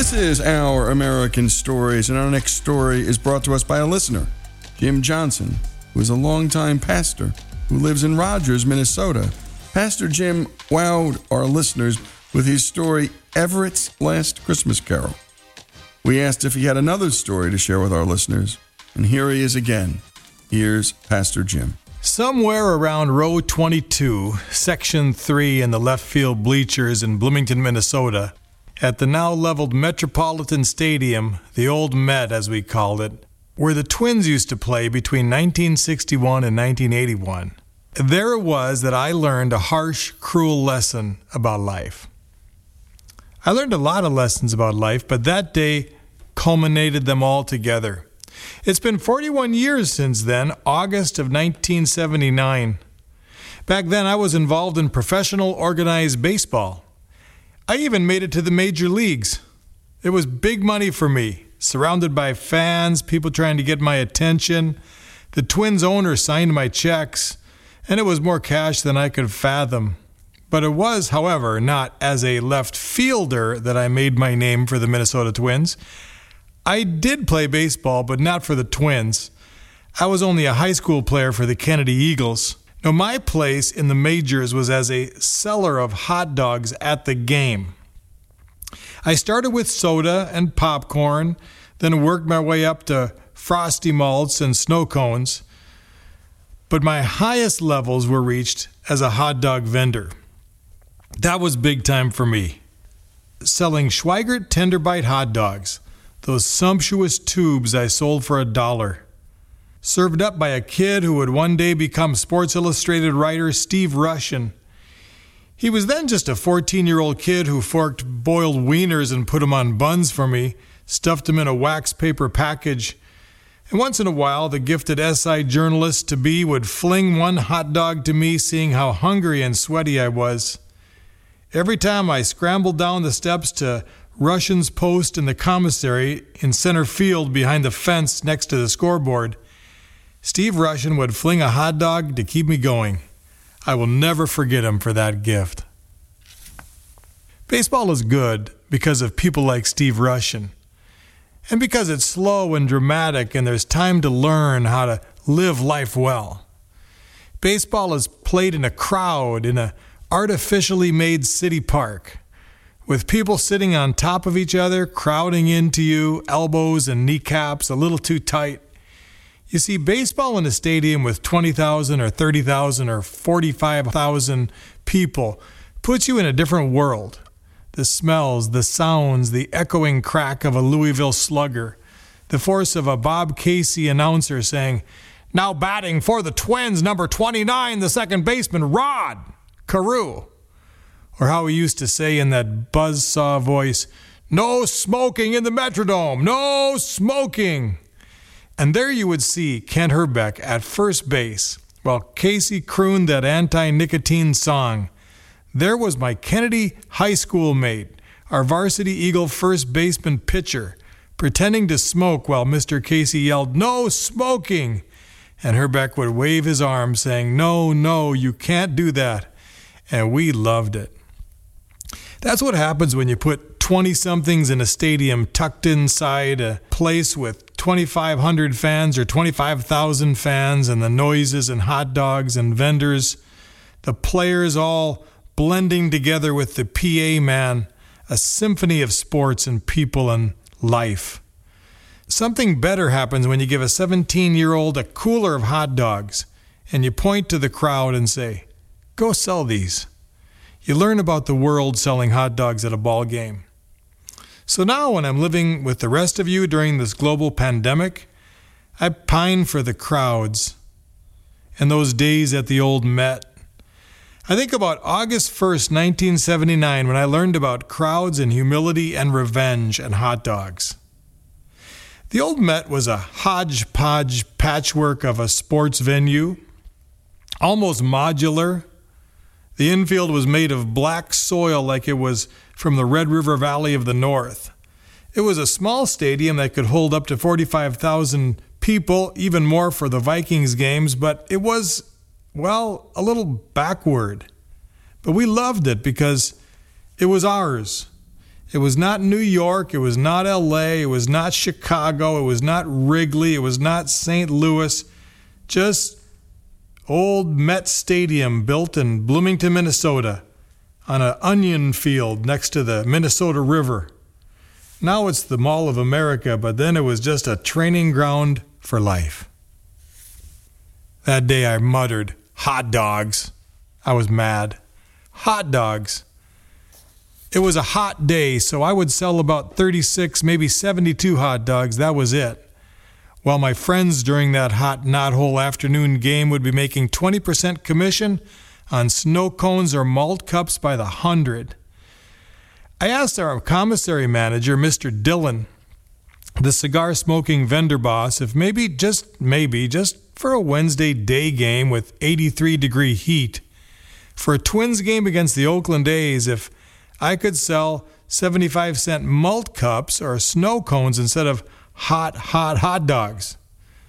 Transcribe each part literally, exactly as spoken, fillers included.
This is Our American Stories, and our next story is brought to us by a listener, Jim Johnson, who is a longtime pastor who lives in Rogers, Minnesota. Pastor Jim wowed our listeners with his story, Everett's Last Christmas Carol. We asked if he had another story to share with our listeners, and here he is again. Here's Pastor Jim. Somewhere around row twenty-two, section three in the left field bleachers in Bloomington, Minnesota, at the now leveled Metropolitan Stadium, the old Met as we called it, where the Twins used to play between nineteen sixty-one and nineteen eighty-one. There it was that I learned a harsh, cruel lesson about life. I learned a lot of lessons about life, but that day culminated them all together. It's been forty-one years since then, August of nineteen seventy-nine. Back then, I was involved in professional organized baseball. I even made it to the major leagues. It was big money for me, surrounded by fans, people trying to get my attention. The Twins owner signed my checks, and it was more cash than I could fathom. But it was, however, not as a left fielder that I made my name for the Minnesota Twins. I did play baseball, but not for the Twins. I was only a high school player for the Kennedy Eagles. Now, my place in the majors was as a seller of hot dogs at the game. I started with soda and popcorn, then worked my way up to frosty malts and snow cones. But my highest levels were reached as a hot dog vendor. That was big time for me. Selling Schweigert Tender Bite hot dogs, those sumptuous tubes I sold for a dollar. Served up by a kid who would one day become Sports Illustrated writer Steve Rushin. He was then just a fourteen-year-old kid who forked boiled wieners and put them on buns for me, stuffed them in a wax paper package. And once in a while, the gifted S I journalist-to-be would fling one hot dog to me, seeing how hungry and sweaty I was. Every time I scrambled down the steps to Rushin's post in the commissary in center field behind the fence next to the scoreboard, Steve Rushin would fling a hot dog to keep me going. I will never forget him for that gift. Baseball is good because of people like Steve Rushin, and because it's slow and dramatic and there's time to learn how to live life well. Baseball is played in a crowd in a artificially made city park, with people sitting on top of each other, crowding into you, elbows and kneecaps a little too tight. You see, baseball in a stadium with twenty thousand or thirty thousand or forty-five thousand people puts you in a different world. The smells, the sounds, the echoing crack of a Louisville slugger, the force of a Bob Casey announcer saying, "Now batting for the Twins, number twenty-nine, the second baseman, Rod Carew." Or how he used to say in that buzzsaw voice, "No smoking in the Metrodome, no smoking." And there you would see Kent Hrbek at first base, while Casey crooned that anti-nicotine song. There was my Kennedy high school mate, our varsity Eagle first baseman pitcher, pretending to smoke while Mister Casey yelled, "No smoking!" And Hrbek would wave his arm saying, "No, no, you can't do that." And we loved it. That's what happens when you put twenty-somethings in a stadium tucked inside a place with twenty-five hundred fans or twenty-five thousand fans, and the noises and hot dogs and vendors, the players all blending together with the P A man, a symphony of sports and people and life. Something better happens when you give a seventeen-year-old a cooler of hot dogs and you point to the crowd and say, "Go sell these." You learn about the world selling hot dogs at a ball game. So now when I'm living with the rest of you during this global pandemic, I pine for the crowds and those days at the old Met. I think about August first, nineteen seventy-nine, when I learned about crowds and humility and revenge and hot dogs. The old Met was a hodgepodge patchwork of a sports venue, almost modular. The infield was made of black soil like it was from the Red River Valley of the North. It was a small stadium that could hold up to forty-five thousand people, even more for the Vikings games, but it was, well, a little backward. But we loved it because it was ours. It was not New York. It was not L A. It was not Chicago. It was not Wrigley. It was not Saint Louis. Just old Met Stadium built in Bloomington, Minnesota, on an onion field next to the Minnesota River. Now it's the Mall of America, but then it was just a training ground for life. That day I muttered, hot dogs. I was mad. Hot dogs. It was a hot day, so I would sell about thirty-six, maybe seventy-two hot dogs. That was it. While my friends during that hot knothole afternoon game would be making twenty percent commission on snow cones or malt cups by the hundred. I asked our commissary manager, Mister Dillon, the cigar-smoking vendor boss, if maybe, just maybe, just for a Wednesday day game with eighty-three degree heat, for a Twins game against the Oakland A's, if I could sell seventy-five cent malt cups or snow cones instead of hot, hot hot dogs.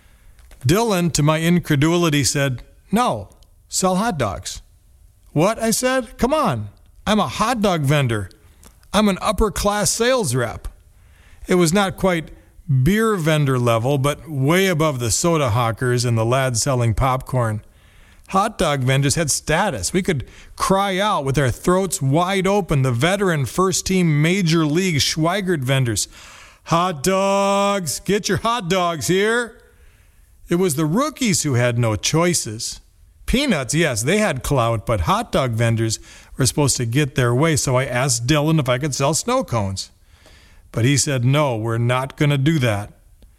Dillon, to my incredulity, said, no, sell hot dogs. What? I said. Come on. I'm a hot dog vendor. I'm an upper-class sales rep. It was not quite beer vendor level, but way above the soda hawkers and the lads selling popcorn. Hot dog vendors had status. We could cry out with our throats wide open, the veteran first-team Major League Schweigert vendors. Hot dogs! Get your hot dogs here! It was the rookies who had no choices. Peanuts, yes, they had clout, but hot dog vendors were supposed to get their way, so I asked Dillon if I could sell snow cones. But he said, no, we're not going to do that.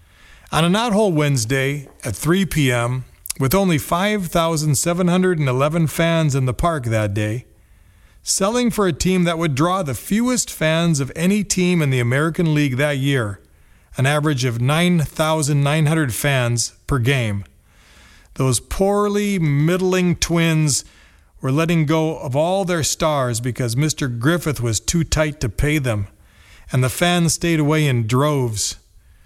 On a knothole Wednesday at three p.m., with only five thousand seven hundred eleven fans in the park that day, selling for a team that would draw the fewest fans of any team in the American League that year, an average of nine thousand nine hundred fans per game. Those poorly middling Twins were letting go of all their stars because Mister Griffith was too tight to pay them, and the fans stayed away in droves.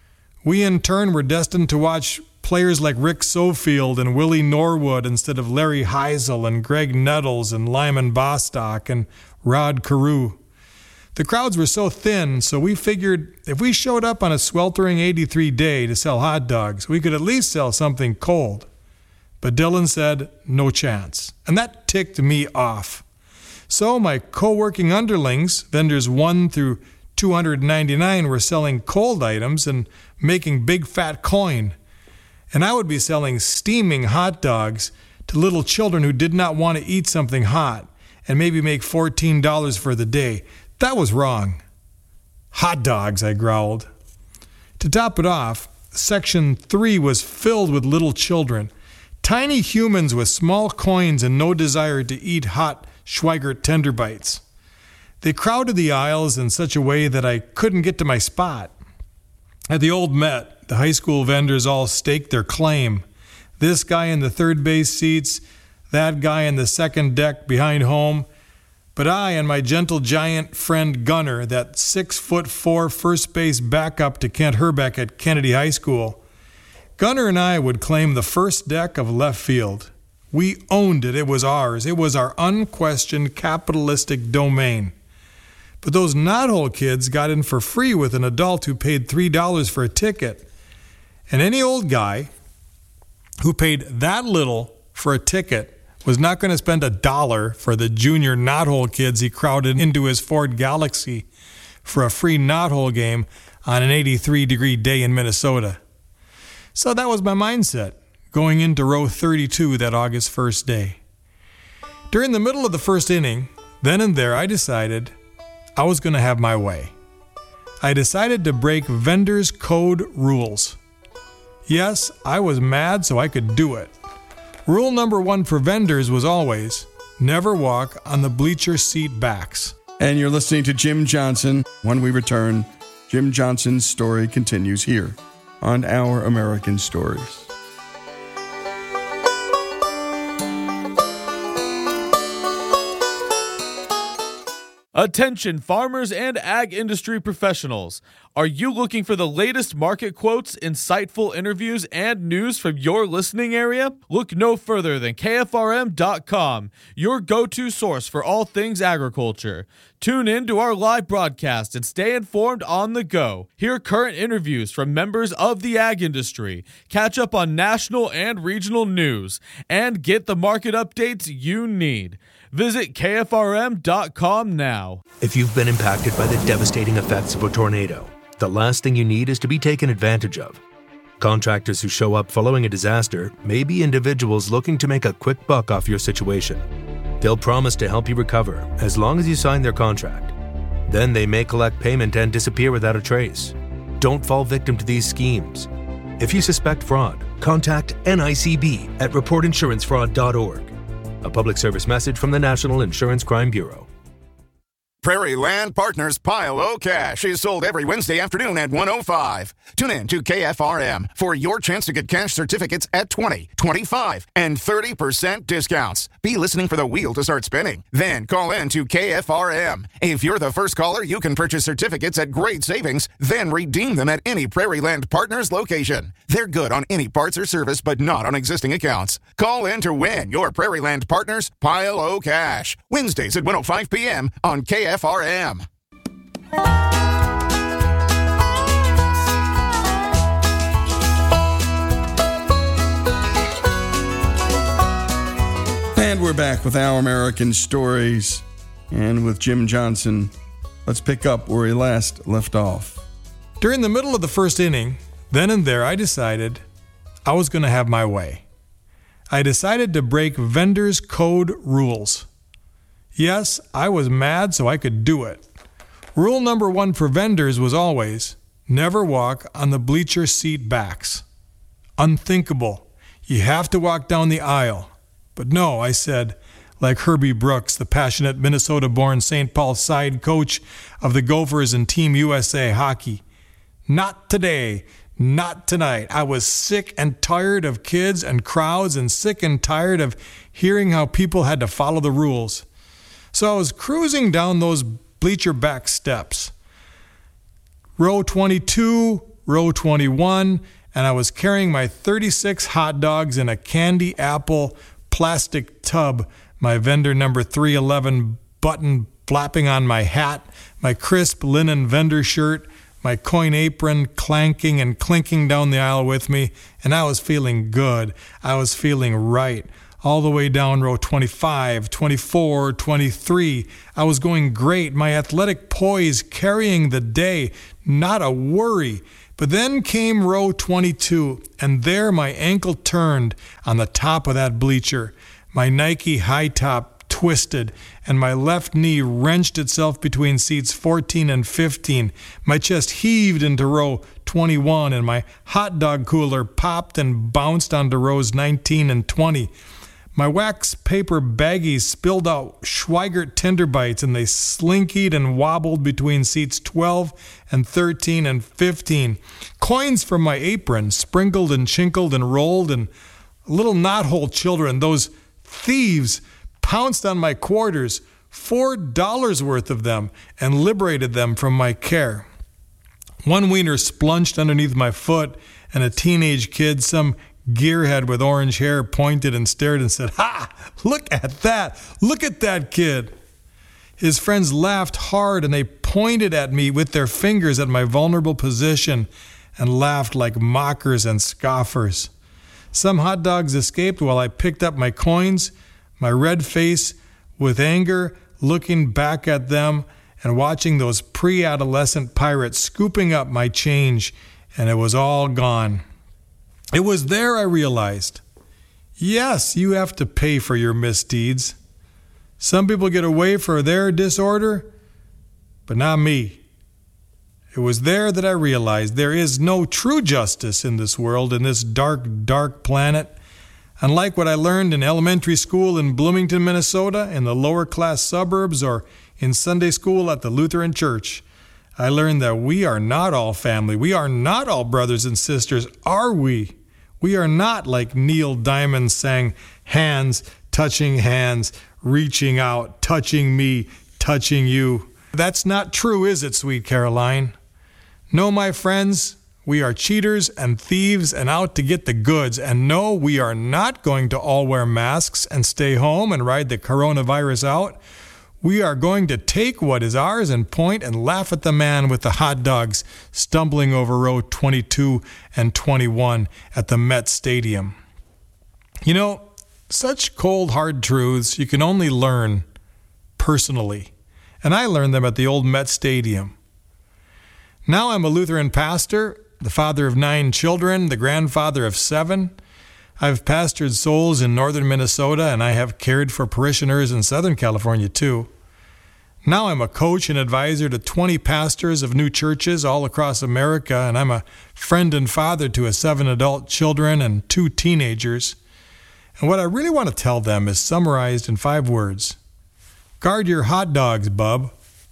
We, in turn, were destined to watch players like Rick Sofield and Willie Norwood instead of Larry Heisel and Greg Nettles and Lyman Bostock and Rod Carew. The crowds were so thin, so we figured if we showed up on a sweltering eighty-three day to sell hot dogs, we could at least sell something cold. But Dillon said, no chance. And that ticked me off. So my co-working underlings, vendors one through two hundred ninety-nine, were selling cold items and making big fat coin. And I would be selling steaming hot dogs to little children who did not want to eat something hot and maybe make fourteen dollars for the day. That was wrong. Hot dogs, I growled. To top it off, Section three was filled with little children, tiny humans with small coins and no desire to eat hot Schweigert Tender Bites. They crowded the aisles in such a way that I couldn't get to my spot. At the old Met, the high school vendors all staked their claim. This guy in the third base seats, that guy in the second deck behind home. But I and my gentle giant friend Gunner, that six foot four first base backup to Kent Herbeck at Kennedy High School, Gunner and I would claim the first deck of left field. We owned it. It was ours. It was our unquestioned capitalistic domain. But those knothole kids got in for free with an adult who paid three dollars for a ticket. And any old guy who paid that little for a ticket was not going to spend a dollar for the junior knothole kids he crowded into his Ford Galaxy for a free knothole game on an eighty-three degree day in Minnesota. So that was my mindset going into row thirty-two that August first day. During the middle of the first inning, then and there, I decided I was going to have my way. I decided to break vendors' code rules. Yes, I was mad so I could do it. Rule number one for vendors was always never walk on the bleacher seat backs. And you're listening to Jim Johnson. When we return, Jim Johnson's story continues here on Our American Stories. Attention farmers and ag industry professionals. Are you looking for the latest market quotes, insightful interviews, and news from your listening area? Look no further than K F R M dot com, your go-to source for all things agriculture. Tune in to our live broadcast and stay informed on the go. Hear current interviews from members of the ag industry, catch up on national and regional news, and get the market updates you need. Visit K F R M dot com now. If you've been impacted by the devastating effects of a tornado, the last thing you need is to be taken advantage of. Contractors who show up following a disaster may be individuals looking to make a quick buck off your situation. They'll promise to help you recover as long as you sign their contract. Then they may collect payment and disappear without a trace. Don't fall victim to these schemes. If you suspect fraud, contact N I C B at report insurance fraud dot org. A public service message from the National Insurance Crime Bureau. Prairie Land Partners Pile O Cash is sold every Wednesday afternoon at one oh five. Tune in to K F R M for your chance to get cash certificates at twenty, twenty-five, and thirty percent discounts. Be listening for the wheel to start spinning. Then call in to K F R M. If you're the first caller, you can purchase certificates at great savings, then redeem them at any Prairie Land Partners location. They're good on any parts or service, but not on existing accounts. Call in to win your Prairie Land Partners Pile O Cash. Wednesdays at one oh five p.m. on K F R M. And we're back with Our American Stories and with Jim Johnson. Let's pick up where he last left off. During the middle of the first inning, then and there, I decided I was going to have my way. I decided to break vendors' code rules. Yes, I was mad so I could do it. Rule number one for vendors was always never walk on the bleacher seat backs. Unthinkable. You have to walk down the aisle. But no, I said, like Herbie Brooks, the passionate Minnesota-born Saint Paul side coach of the Gophers and Team U S A hockey. Not today. Not tonight. I was sick and tired of kids and crowds and sick and tired of hearing how people had to follow the rules. So I was cruising down those bleacher back steps. Row twenty-two, row twenty-one, and I was carrying my thirty-six hot dogs in a candy apple plastic tub, my vendor number three eleven button flapping on my hat, my crisp linen vendor shirt, my coin apron clanking and clinking down the aisle with me, and I was feeling good. I was feeling right. All the way down row twenty-five, twenty-four, twenty-three. I was going great, my athletic poise carrying the day, not a worry. But then came row twenty-two, and there my ankle turned on the top of that bleacher. My Nike high top twisted, and my left knee wrenched itself between seats fourteen and fifteen. My chest heaved into row twenty-one, and my hot dog cooler popped and bounced onto rows nineteen and twenty. My wax paper baggies spilled out Schweigert Tender Bites, and they slinkied and wobbled between seats twelve and thirteen and fifteen. Coins from my apron sprinkled and chinkled and rolled, and little knothole children, those thieves, pounced on my quarters, four dollars worth of them, and liberated them from my care. One wiener splunged underneath my foot, and a teenage kid, some gearhead with orange hair, pointed and stared and said, "Ha! Look at that! Look at that kid!" His friends laughed hard, and they pointed at me with their fingers at my vulnerable position and laughed like mockers and scoffers. Some hot dogs escaped while I picked up my coins, my red face with anger, looking back at them and watching those pre-adolescent pirates scooping up my change, and it was all gone. It was there I realized, yes, you have to pay for your misdeeds. Some people get away for their disorder, but not me. It was there that I realized there is no true justice in this world, in this dark, dark planet. Unlike what I learned in elementary school in Bloomington, Minnesota, in the lower class suburbs, or in Sunday school at the Lutheran Church, I learned that we are not all family. We are not all brothers and sisters, are we? We are not, like Neil Diamond sang, hands touching hands, reaching out, touching me, touching you. That's not true, is it, sweet Caroline? No, my friends, we are cheaters and thieves and out to get the goods. And no, we are not going to all wear masks and stay home and ride the coronavirus out. We are going to take what is ours and point and laugh at the man with the hot dogs stumbling over row twenty-two and twenty-one at the Met Stadium. You know, such cold, hard truths you can only learn personally. And I learned them at the old Met Stadium. Now I'm a Lutheran pastor, the father of nine children, the grandfather of seven. I've pastored souls in northern Minnesota, and I have cared for parishioners in Southern California too. Now I'm a coach and advisor to twenty pastors of new churches all across America, and I'm a friend and father to a seven adult children and two teenagers. And what I really want to tell them is summarized in five words. Guard your hot dogs, bub.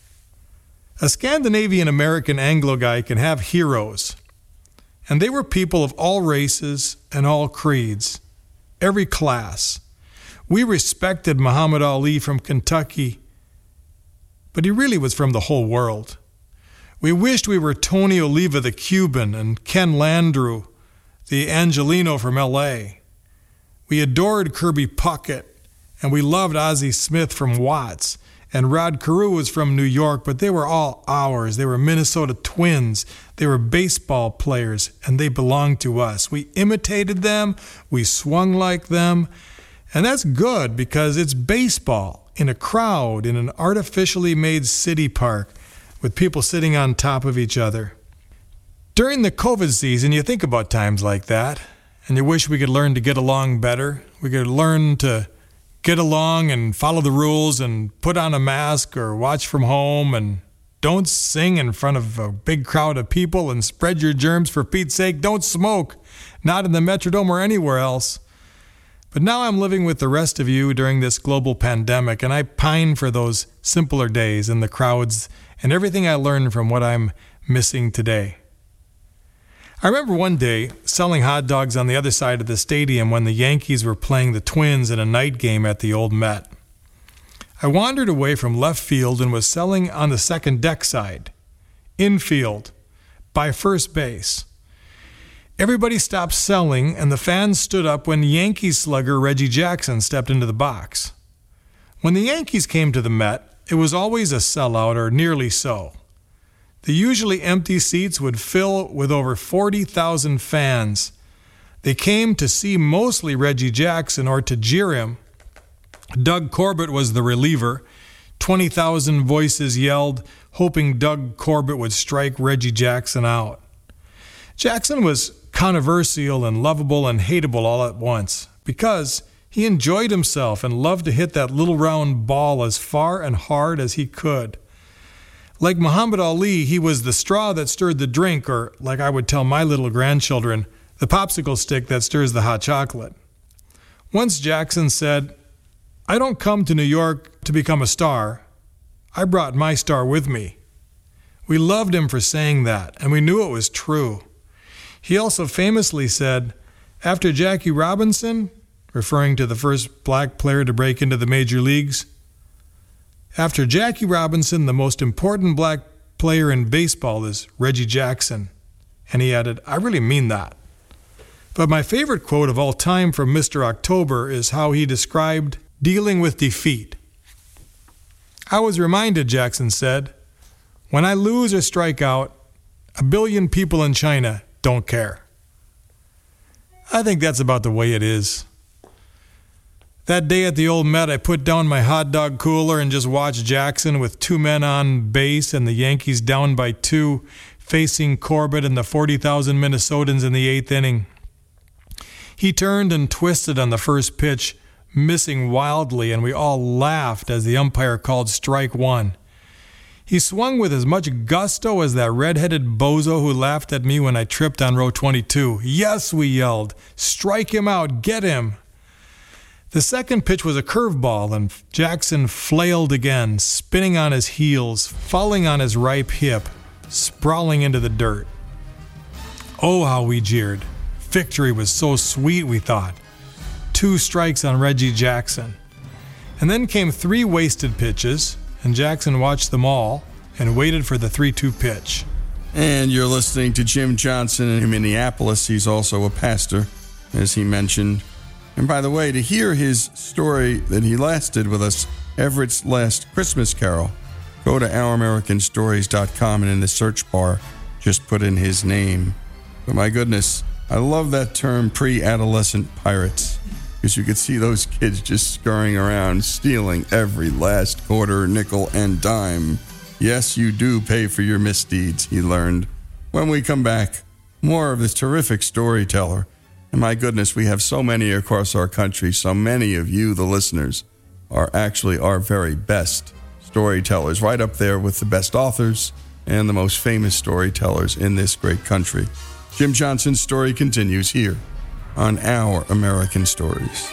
A Scandinavian American Anglo guy can have heroes. And they were people of all races and all creeds, every class. We respected Muhammad Ali from Kentucky, but he really was from the whole world. We wished we were Tony Oliva the Cuban and Ken Landrew, the Angelino from L A. We adored Kirby Puckett, and we loved Ozzie Smith from Watts. And Rod Carew was from New York, but they were all ours. They were Minnesota Twins. They were baseball players, and they belonged to us. We imitated them. We swung like them. And that's good because it's baseball in a crowd in an artificially made city park with people sitting on top of each other. During the COVID season, you think about times like that, and you wish we could learn to get along better. We could learn to get along and follow the rules and put on a mask or watch from home and don't sing in front of a big crowd of people and spread your germs for Pete's sake. Don't smoke, not in the Metrodome or anywhere else. But now I'm living with the rest of you during this global pandemic, and I pine for those simpler days and the crowds and everything I learned from what I'm missing today. I remember one day selling hot dogs on the other side of the stadium when the Yankees were playing the Twins in a night game at the old Met. I wandered away from left field and was selling on the second deck side, infield, by first base. Everybody stopped selling and the fans stood up when Yankees slugger Reggie Jackson stepped into the box. When the Yankees came to the Met, it was always a sellout or nearly so. The usually empty seats would fill with over forty thousand fans. They came to see mostly Reggie Jackson or to jeer him. Doug Corbett was the reliever. twenty thousand voices yelled, hoping Doug Corbett would strike Reggie Jackson out. Jackson was controversial and lovable and hateable all at once because he enjoyed himself and loved to hit that little round ball as far and hard as he could. Like Muhammad Ali, he was the straw that stirred the drink, or like I would tell my little grandchildren, the popsicle stick that stirs the hot chocolate. Once Jackson said, "I don't come to New York to become a star. I brought my star with me." We loved him for saying that, and we knew it was true. He also famously said, after Jackie Robinson, referring to the first black player to break into the major leagues, after Jackie Robinson, the most important black player in baseball is Reggie Jackson. And he added, I really mean that. But my favorite quote of all time from Mister October is how he described dealing with defeat. I was reminded, Jackson said, when I lose or strike out, a billion people in China don't care. I think that's about the way it is. That day at the old Met, I put down my hot dog cooler and just watched Jackson with two men on base and the Yankees down by two, facing Corbett and the forty thousand Minnesotans in the eighth inning. He turned and twisted on the first pitch, missing wildly, and we all laughed as the umpire called strike one. He swung with as much gusto as that red-headed bozo who laughed at me when I tripped on row twenty-two. Yes, we yelled. Strike him out. Get him. The second pitch was a curveball, and Jackson flailed again, spinning on his heels, falling on his ripe hip, sprawling into the dirt. Oh, how we jeered. Victory was so sweet, we thought. Two strikes on Reggie Jackson. And then came three wasted pitches, and Jackson watched them all, and waited for the three two pitch. And you're listening to Jim Johnson in Minneapolis. He's also a pastor, as he mentioned. And by the way, to hear his story that he last did with us, Everett's Last Christmas Carol, go to our american stories dot com and in the search bar, just put in his name. But my goodness, I love that term, pre-adolescent pirates, because you could see those kids just scurrying around, stealing every last quarter, nickel, and dime. Yes, you do pay for your misdeeds, he learned. When we come back, more of this terrific storyteller. And my goodness, we have so many across our country. So many of you, the listeners, are actually our very best storytellers, right up there with the best authors and the most famous storytellers in this great country. Jim Johnson's story continues here on Our American Stories.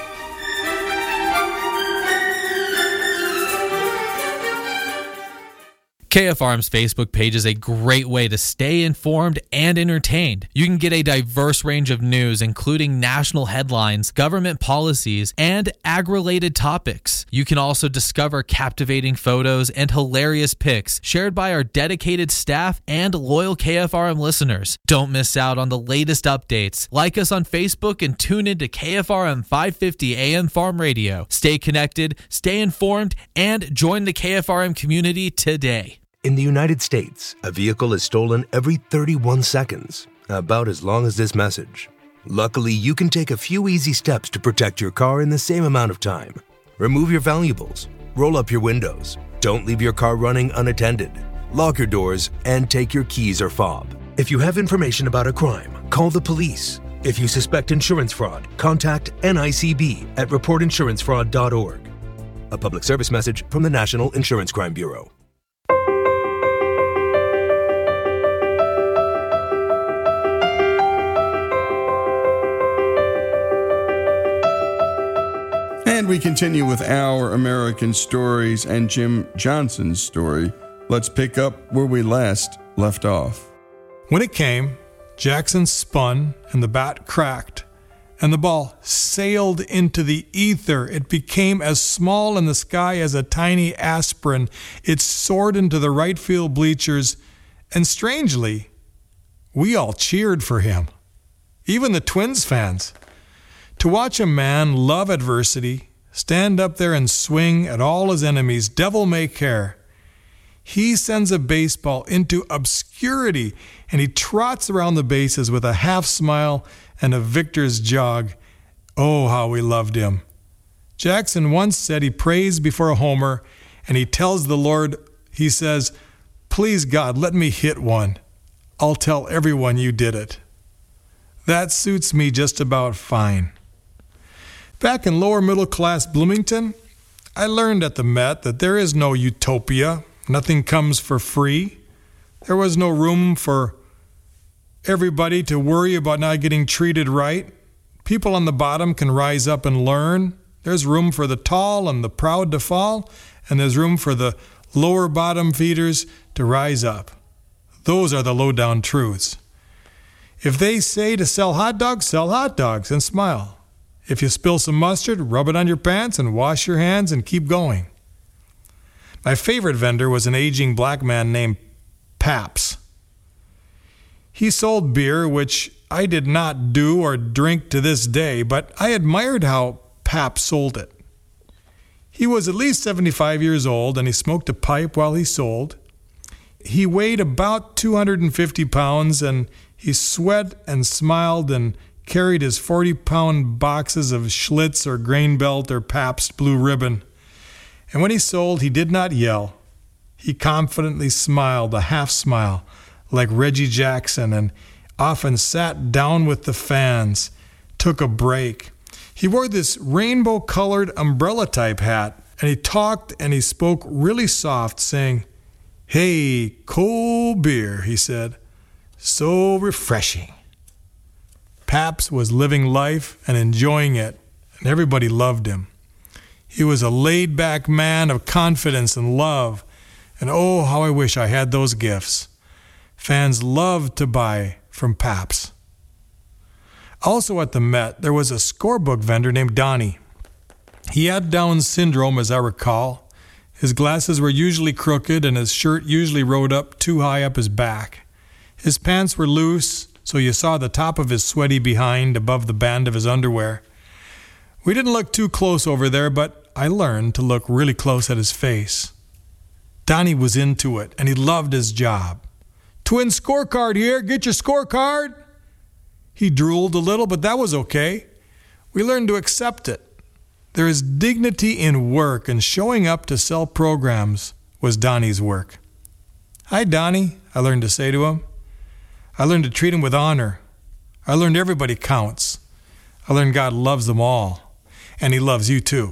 K F R M's Facebook page is a great way to stay informed and entertained. You can get a diverse range of news, including national headlines, government policies, and ag-related topics. You can also discover captivating photos and hilarious pics shared by our dedicated staff and loyal K F R M listeners. Don't miss out on the latest updates. Like us on Facebook and tune into K F R M five fifty A M Farm Radio. Stay connected, stay informed, and join the K F R M community today. In the United States, a vehicle is stolen every thirty-one seconds, about as long as this message. Luckily, you can take a few easy steps to protect your car in the same amount of time. Remove your valuables, roll up your windows, don't leave your car running unattended, lock your doors, and take your keys or fob. If you have information about a crime, call the police. If you suspect insurance fraud, contact N I C B at report insurance fraud dot org. A public service message from the National Insurance Crime Bureau. And we continue with Our American Stories and Jim Johnson's story. Let's pick up where we last left off. When it came, Jackson spun and the bat cracked, and the ball sailed into the ether. It became as small in the sky as a tiny aspirin. It soared into the right field bleachers, and strangely, we all cheered for him, even the Twins fans. To watch a man love adversity, stand up there and swing at all his enemies, devil may care. He sends a baseball into obscurity, and he trots around the bases with a half smile and a victor's jog. Oh, how we loved him. Jackson once said he prays before a homer, and he tells the Lord, he says, "Please, God, let me hit one. I'll tell everyone you did it." That suits me just about fine. Back in lower middle class Bloomington, I learned at the Met that there is no utopia. Nothing comes for free. There was no room for everybody to worry about not getting treated right. People on the bottom can rise up and learn. There's room for the tall and the proud to fall, and there's room for the lower bottom feeders to rise up. Those are the low-down truths. If they say to sell hot dogs, sell hot dogs and smile. If you spill some mustard, rub it on your pants and wash your hands and keep going. My favorite vendor was an aging black man named Pabst. He sold beer, which I did not do or drink to this day, but I admired how Pabst sold it. He was at least seventy-five years old, and he smoked a pipe while he sold. He weighed about two hundred fifty pounds, and he sweat and smiled and carried his forty-pound boxes of Schlitz or Grain Belt or Pabst Blue Ribbon. And when he sold, he did not yell. He confidently smiled, a half smile, like Reggie Jackson, and often sat down with the fans, took a break. He wore this rainbow-colored umbrella-type hat, and he talked and he spoke really soft, saying, "Hey, cold beer," he said. "So refreshing." Pabst was living life and enjoying it, and everybody loved him. He was a laid-back man of confidence and love, and oh, how I wish I had those gifts. Fans loved to buy from Pabst. Also at the Met, there was a scorebook vendor named Donnie. He had Down syndrome, as I recall, His glasses were usually crooked and his shirt usually rolled up too high up his back. His pants were loose, so you saw the top of his sweaty behind above the band of his underwear. We didn't look too close over there, but I learned to look really close at his face. Donnie was into it, and he loved his job. Twin scorecard here, get your scorecard. He drooled a little, but that was okay. We learned to accept it. There is dignity in work, and showing up to sell programs was Donnie's work. Hi, Donnie, I learned to say to him. I learned to treat him with honor. I learned everybody counts. I learned God loves them all, and he loves you too.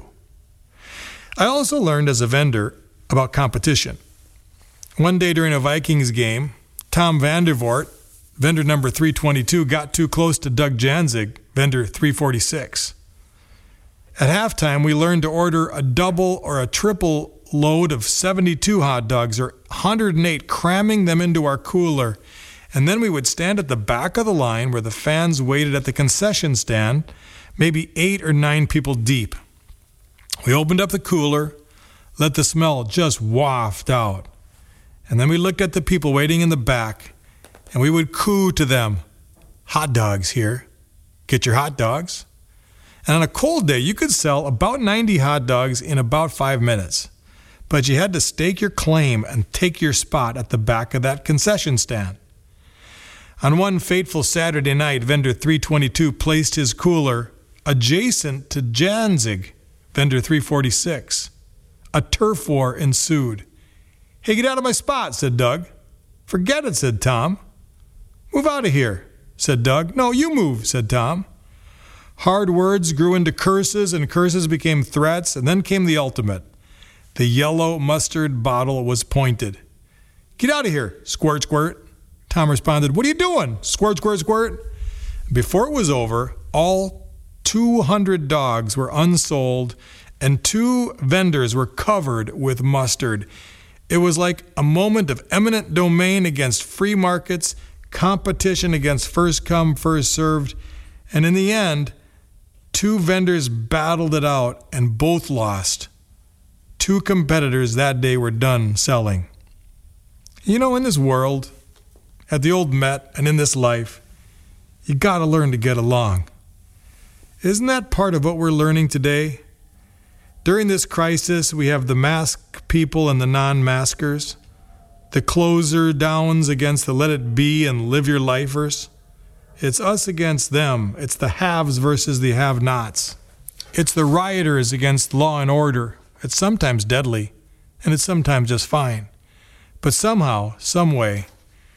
I also learned as a vendor about competition. One day during a Vikings game, Tom Vandervoort, vendor number three twenty-two, got too close to Doug Janzig, vendor three forty-six. At halftime, we learned to order a double or a triple load of seventy-two hot dogs, or one hundred eight, cramming them into our cooler. And then we would stand at the back of the line where the fans waited at the concession stand, maybe eight or nine people deep. We opened up the cooler, let the smell just waft out. And then we looked at the people waiting in the back, and we would coo to them, hot dogs here. Get your hot dogs. And on a cold day, you could sell about ninety hot dogs in about five minutes. But you had to stake your claim and take your spot at the back of that concession stand. On one fateful Saturday night, vendor three twenty-two placed his cooler adjacent to Janzig, vendor three forty-six. A turf war ensued. Hey, get out of my spot, said Doug. Forget it, said Tom. Move out of here, said Doug. No, you move, said Tom. Hard words grew into curses, and curses became threats, and then came the ultimate. The yellow mustard bottle was pointed. Get out of here, squirt, squirt. Tom responded, what are you doing? Squirt, squirt, squirt. Before it was over, all two hundred dogs were unsold, and two vendors were covered with mustard. It was like a moment of eminent domain against free markets, competition against first come, first served, and in the end, two vendors battled it out and both lost. Two competitors that day were done selling. You know, in this world, at the old Met and in this life, you got to learn to get along. Isn't that part of what we're learning today? During this crisis, we have the mask people and the non-maskers, the closer downs against the let it be and live your lifers. It's us against them. It's the haves versus the have-nots. It's the rioters against law and order. It's sometimes deadly, and it's sometimes just fine. But somehow, some way,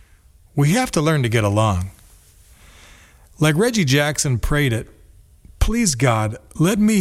we have to learn to get along. Like Reggie Jackson prayed it, please God, let me